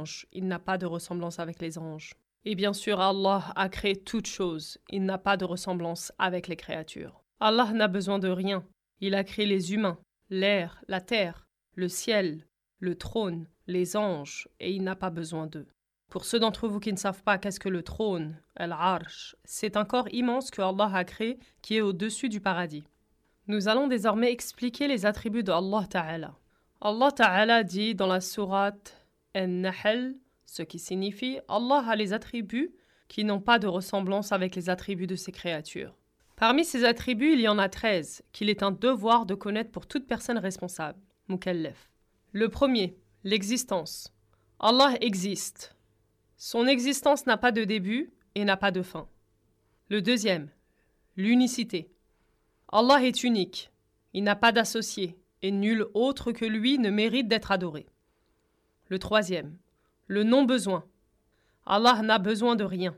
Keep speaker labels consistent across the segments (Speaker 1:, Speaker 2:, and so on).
Speaker 1: anges, il n'a pas de ressemblance avec les anges. Et bien sûr, Allah a créé toutes choses, il n'a pas de ressemblance avec les créatures. Allah n'a besoin de rien, il a créé les humains, l'air, la terre, le ciel, le trône, les anges, et il n'a pas besoin d'eux. Pour ceux d'entre vous qui ne savent pas qu'est-ce que le trône, Al-Arsh, c'est un corps immense que Allah a créé qui est au-dessus du paradis. Nous allons désormais expliquer les attributs de Allah Ta'ala. Allah Ta'ala dit dans la sourate An-Nahl, ce qui signifie Allah a les attributs qui n'ont pas de ressemblance avec les attributs de ses créatures. Parmi ces attributs, il y en a 13 qu'il est un devoir de connaître pour toute personne responsable, mukallaf. Le premier, l'existence. Allah existe. Son existence n'a pas de début et n'a pas de fin. Le deuxième, l'unicité. Allah est unique. Il n'a pas d'associé et nul autre que lui ne mérite d'être adoré. Le troisième, le non-besoin. Allah n'a besoin de rien.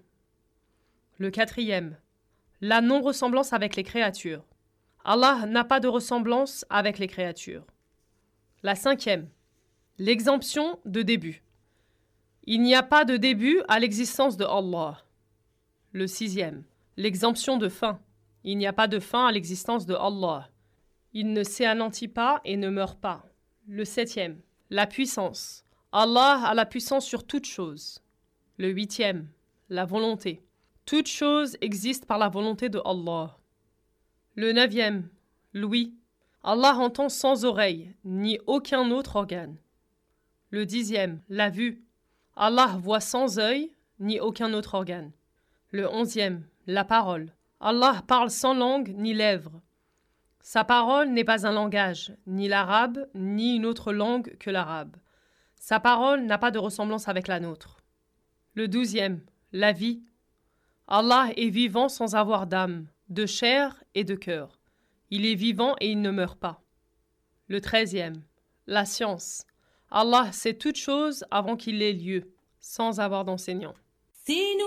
Speaker 1: Le quatrième, la non-ressemblance avec les créatures. Allah n'a pas de ressemblance avec les créatures. La cinquième, l'exemption de début. Il n'y a pas de début à l'existence de Allah. Le sixième, l'exemption de fin. Il n'y a pas de fin à l'existence de Allah. Il ne s'anéantit pas et ne meurt pas. Le septième, la puissance. Allah a la puissance sur toute chose. Le huitième, la volonté. Toute chose existe par la volonté de Allah. Le neuvième, l'ouïe. Allah entend sans oreille, ni aucun autre organe. Le dixième, la vue. Allah voit sans œil, ni aucun autre organe. Le onzième, la parole. Allah parle sans langue ni lèvres. Sa parole n'est pas un langage, ni l'arabe, ni une autre langue que l'arabe. Sa parole n'a pas de ressemblance avec la nôtre. Le douzième, la vie. Allah est vivant sans avoir d'âme, de chair et de cœur. Il est vivant et il ne meurt pas. Le treizième, la science. Allah sait toute chose avant qu'il ait lieu, sans avoir d'enseignant.